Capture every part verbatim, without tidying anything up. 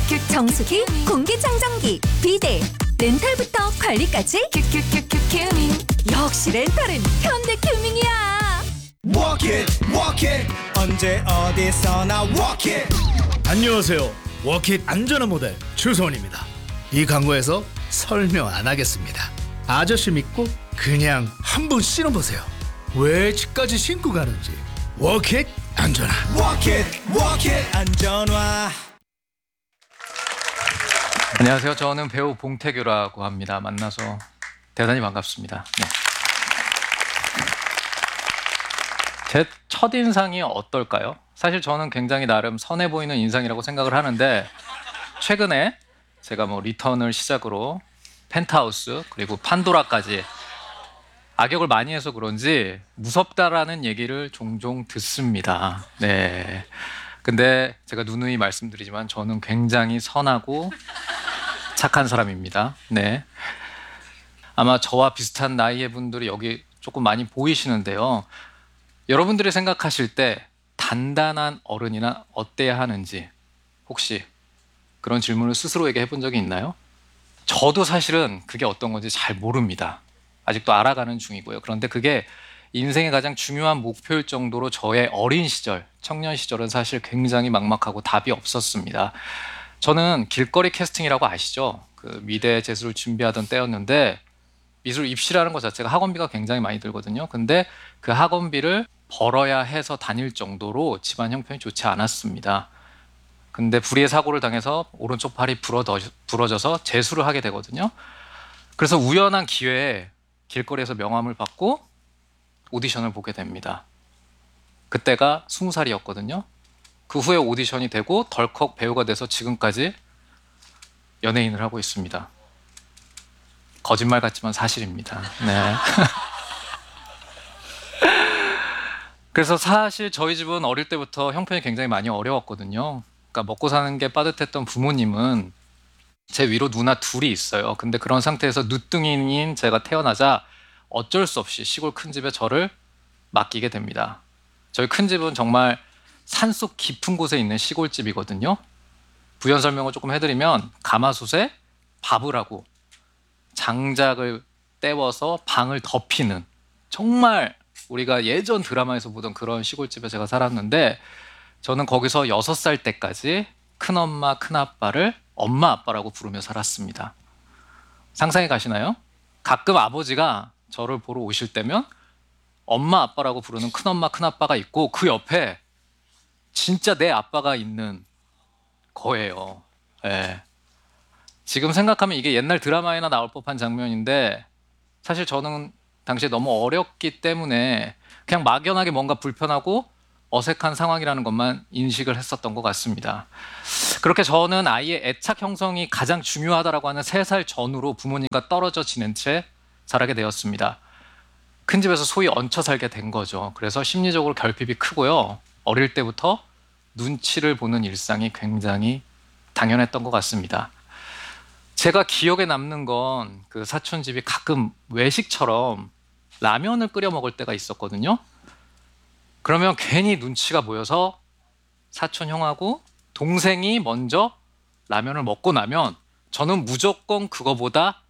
정수기, 공기청정기, 비데, 렌탈부터 관리까지 큐큐큐큐 큐밍. 역시 렌탈은 현대큐밍이야. Walk it, walk it. 언제 어디서나 walk it. 안녕하세요. 워킷 안전한 모델 주소원입니다. 이 광고에서 설명 안 하겠습니다. 아저씨 믿고 그냥 한번 신어보세요. 왜 집까지 신고 가는지. 워킷 안전한. Walk it, walk it. 안전화. 안녕하세요. 저는 배우 봉태규라고 합니다. 만나서 대단히 반갑습니다. 네. 제 첫인상이 어떨까요? 사실 저는 굉장히 나름 선해 보이는 인상이라고 생각을 하는데 최근에 제가 뭐 리턴을 시작으로 펜트하우스 그리고 판도라까지 악역을 많이 해서 그런지 무섭다라는 얘기를 종종 듣습니다. 네. 근데 제가 누누이 말씀드리지만 저는 굉장히 선하고 착한 사람입니다. 네. 아마 저와 비슷한 나이의 분들이 여기 조금 많이 보이시는데요. 여러분들이 생각하실 때 단단한 어른이나 어때야 하는지 혹시 그런 질문을 스스로에게 해본 적이 있나요? 저도 사실은 그게 어떤 건지 잘 모릅니다. 아직도 알아가는 중이고요. 그런데 그게 인생의 가장 중요한 목표일 정도로 저의 어린 시절, 청년 시절은 사실 굉장히 막막하고 답이 없었습니다. 저는 길거리 캐스팅이라고 아시죠? 그 미대 재수를 준비하던 때였는데 미술 입시라는 것 자체가 학원비가 굉장히 많이 들거든요. 근데 그 학원비를 벌어야 해서 다닐 정도로 집안 형편이 좋지 않았습니다. 근데 불의의 사고를 당해서 오른쪽 팔이 부러져, 부러져서 재수를 하게 되거든요. 그래서 우연한 기회에 길거리에서 명함을 받고 오디션을 보게 됩니다. 그때가 스무 살이었거든요. 그 후에 오디션이 되고 덜컥 배우가 돼서 지금까지 연예인을 하고 있습니다. 거짓말 같지만 사실입니다. 네. 그래서 사실 저희 집은 어릴 때부터 형편이 굉장히 많이 어려웠거든요. 그러니까 먹고 사는 게 빠듯했던 부모님은 제 위로 누나 둘이 있어요. 근데 그런 상태에서 누뚱이인 제가 태어나자 어쩔 수 없이 시골 큰 집에 저를 맡기게 됩니다. 저희 큰 집은 정말 산속 깊은 곳에 있는 시골집이거든요. 부연 설명을 조금 해드리면 가마솥에 밥을 하고 장작을 떼워서 방을 덮이는 정말 우리가 예전 드라마에서 보던 그런 시골집에 제가 살았는데 저는 거기서 여섯 살 때까지 큰엄마, 큰아빠를 엄마, 아빠라고 부르며 살았습니다. 상상이 가시나요? 가끔 아버지가 저를 보러 오실 때면 엄마, 아빠라고 부르는 큰엄마, 큰아빠가 있고 그 옆에 진짜 내 아빠가 있는 거예요. 네. 지금 생각하면 이게 옛날 드라마에나 나올 법한 장면인데 사실 저는 당시에 너무 어렸기 때문에 그냥 막연하게 뭔가 불편하고 어색한 상황이라는 것만 인식을 했었던 것 같습니다. 그렇게 저는 아이의 애착 형성이 가장 중요하다고 하는 세 살 전후로 부모님과 떨어져 지낸 채 자라게 되었습니다. 큰 집에서 소위 얹혀 살게 된 거죠. 그래서 심리적으로 결핍이 크고요. 어릴 때부터 눈치를 보는 일상이 굉장히 당연했던 것 같습니다. 제가 기억에 남는 건 그 사촌 집이 가끔 외식처럼 라면을 끓여 먹을 때가 있었거든요. 그러면 괜히 눈치가 보여서 사촌 형하고 동생이 먼저 라면을 먹고 나면 저는 무조건 그거보다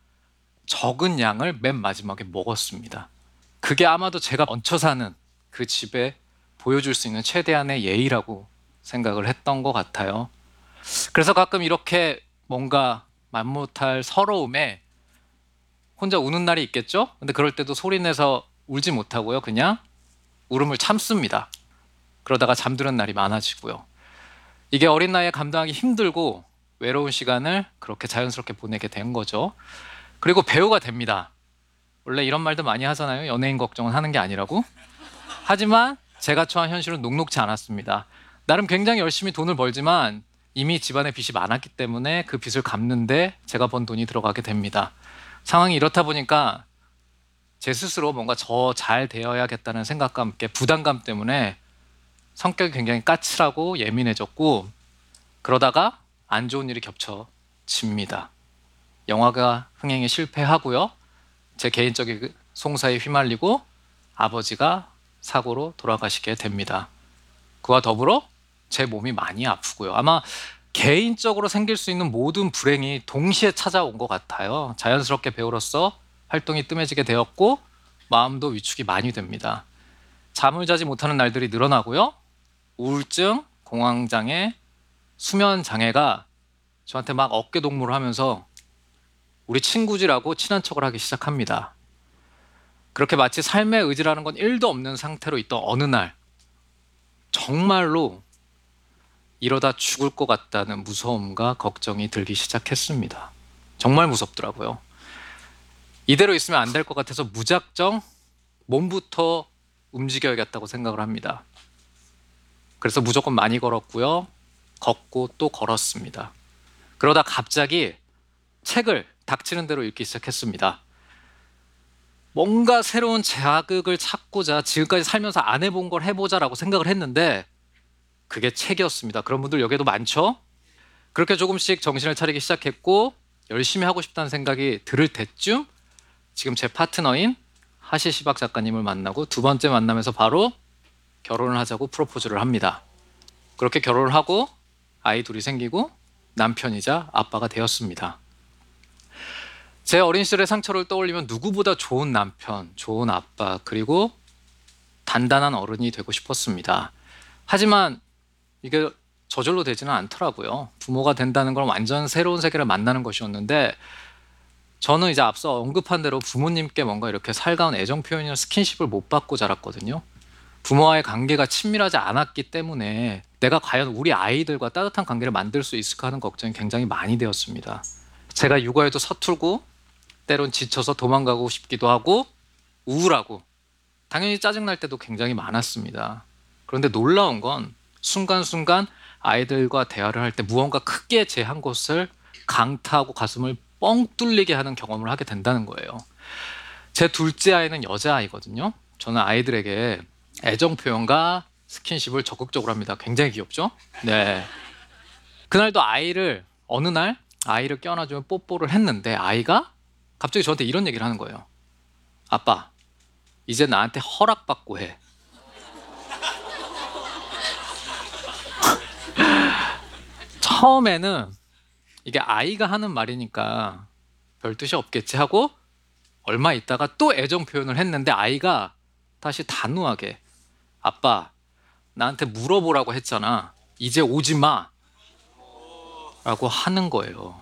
적은 양을 맨 마지막에 먹었습니다. 그게 아마도 제가 얹혀 사는 그 집에 보여줄 수 있는 최대한의 예의라고 생각을 했던 것 같아요. 그래서 가끔 이렇게 뭔가 맘못할 서러움에 혼자 우는 날이 있겠죠? 근데 그럴 때도 소리내서 울지 못하고요. 그냥 울음을 참습니다. 그러다가 잠드는 날이 많아지고요. 이게 어린 나이에 감당하기 힘들고 외로운 시간을 그렇게 자연스럽게 보내게 된 거죠. 그리고 배우가 됩니다. 원래 이런 말도 많이 하잖아요. 연예인 걱정은 하는 게 아니라고. 하지만 제가 처한 현실은 녹록지 않았습니다. 나름 굉장히 열심히 돈을 벌지만 이미 집안에 빚이 많았기 때문에 그 빚을 갚는데 제가 번 돈이 들어가게 됩니다. 상황이 이렇다 보니까 제 스스로 뭔가 저 잘 되어야겠다는 생각과 함께 부담감 때문에 성격이 굉장히 까칠하고 예민해졌고 그러다가 안 좋은 일이 겹쳐집니다. 영화가 흥행에 실패하고요. 제 개인적인 송사에 휘말리고 아버지가 사고로 돌아가시게 됩니다. 그와 더불어 제 몸이 많이 아프고요. 아마 개인적으로 생길 수 있는 모든 불행이 동시에 찾아온 것 같아요. 자연스럽게 배우로서 활동이 뜸해지게 되었고 마음도 위축이 많이 됩니다. 잠을 자지 못하는 날들이 늘어나고요. 우울증, 공황장애, 수면장애가 저한테 막 어깨동무를 하면서 우리 친구지라고 친한 척을 하기 시작합니다. 그렇게 마치 삶의 의지라는 건 일도 없는 상태로 있던 어느 날 정말로 이러다 죽을 것 같다는 무서움과 걱정이 들기 시작했습니다. 정말 무섭더라고요. 이대로 있으면 안 될 것 같아서 무작정 몸부터 움직여야겠다고 생각을 합니다. 그래서 무조건 많이 걸었고요. 걷고 또 걸었습니다. 그러다 갑자기 책을 닥치는 대로 읽기 시작했습니다. 뭔가 새로운 자극을 찾고자 지금까지 살면서 안 해본 걸 해보자라고 생각을 했는데 그게 책이었습니다. 그런 분들 여기에도 많죠? 그렇게 조금씩 정신을 차리기 시작했고 열심히 하고 싶다는 생각이 들을 때쯤 지금 제 파트너인 하시시박 작가님을 만나고 두 번째 만남에서 바로 결혼을 하자고 프로포즈를 합니다. 그렇게 결혼을 하고 아이 둘이 생기고 남편이자 아빠가 되었습니다. 제 어린 시절의 상처를 떠올리면 누구보다 좋은 남편, 좋은 아빠, 그리고 단단한 어른이 되고 싶었습니다. 하지만 이게 저절로 되지는 않더라고요. 부모가 된다는 건 완전 새로운 세계를 만나는 것이었는데 저는 이제 앞서 언급한 대로 부모님께 뭔가 이렇게 살가운 애정 표현이나 스킨십을 못 받고 자랐거든요. 부모와의 관계가 친밀하지 않았기 때문에 내가 과연 우리 아이들과 따뜻한 관계를 만들 수 있을까 하는 걱정이 굉장히 많이 되었습니다. 제가 육아에도 서툴고 때론 지쳐서 도망가고 싶기도 하고 우울하고 당연히 짜증날 때도 굉장히 많았습니다. 그런데 놀라운 건 순간순간 아이들과 대화를 할 때 무언가 크게 제 한 곳을 강타하고 가슴을 뻥 뚫리게 하는 경험을 하게 된다는 거예요. 제 둘째 아이는 여자아이거든요. 저는 아이들에게 애정 표현과 스킨십을 적극적으로 합니다. 굉장히 귀엽죠? 네. 그날도 아이를 어느 날 아이를 껴안아주면 뽀뽀를 했는데 아이가 갑자기 저한테 이런 얘기를 하는 거예요. 아빠, 이제 나한테 허락받고 해. 처음에는 이게 아이가 하는 말이니까 별 뜻이 없겠지 하고 얼마 있다가 또 애정 표현을 했는데 아이가 다시 단호하게 아빠, 나한테 물어보라고 했잖아. 이제 오지 마. 라고 하는 거예요.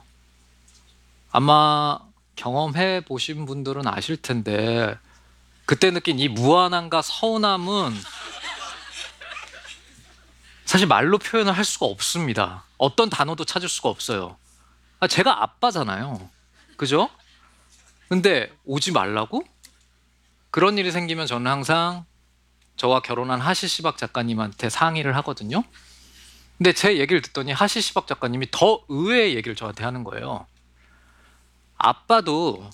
아마 경험해 보신 분들은 아실 텐데 그때 느낀 이 무안함과 서운함은 사실 말로 표현을 할 수가 없습니다. 어떤 단어도 찾을 수가 없어요. 아, 제가 아빠잖아요. 그죠? 근데 오지 말라고? 그런 일이 생기면 저는 항상 저와 결혼한 하시시박 작가님한테 상의를 하거든요. 근데 제 얘기를 듣더니 하시시박 작가님이 더 의외의 얘기를 저한테 하는 거예요. 아빠도